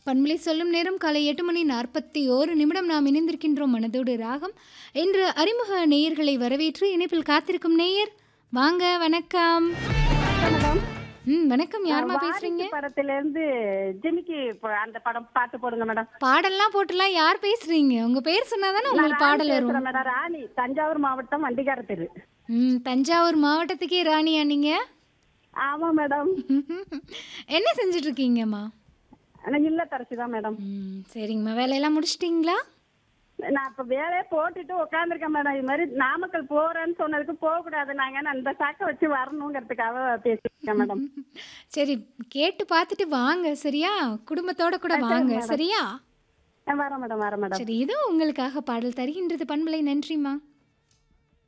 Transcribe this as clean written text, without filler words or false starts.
பண்பலை சொல்லும் நேரம் காலை 8:41 நாம் இணைந்திருக்கின்றோம் மனதோடு ராகம். இன்று அறிமுக நேயர்களை வரவேற்று இணைப்பில் காத்திருக்கும் நேயர் வாங்க. வணக்கம். மேடம் வணக்கம். யாருமா வாரிசு பேசுறீங்க? படத்துல இருந்து ஜிமிக்கி அந்த படம் பாட்டு போடுங்க மேடம். பாடல்லாம் போட்டுலாம் யார் பேசுறீங்க? உங்க பேர் சொன்னாதானே நான் உங்களுக்கு ராணி பாடல் வரும். பேசுறேன் மேடம். ராணி, தஞ்சாவூர் மாவட்டம் வண்டிகார தெரு. தஞ்சாவூர் மாவட்டத்துக்கே ராணியா நீங்க? ஆமா மேடம். என்ன செஞ்சுட்டு இருக்கீங்கம்மா? நான் இல்லத்தரசி தான் மேடம். சரிங்கம்மா, வேலையெல்லாம் முடிச்சிட்டிங்களா? நான் இப்ப வேலையை போட்டுட்டு உட்காந்துருக்கேன் மேடம். இது மாதிரி நாமக்கல் போறேன்னு சொன்னதுக்கு போக கூடாது, நாங்க அந்த சாக்கை வச்சு வரணுங்கிறதுக்காக பேசிருக்கேன் மேடம். சரி, கேட்டு பார்த்துட்டு வாங்க சரியா? குடும்பத்தோட கூட வாங்க மேடம். சரியா? வரேன் மேடம், வரேன் மேடம். சரி, இதோ உங்களுக்காக பாடல் தருகின்றது பண்பலை. நன்றிம்மா.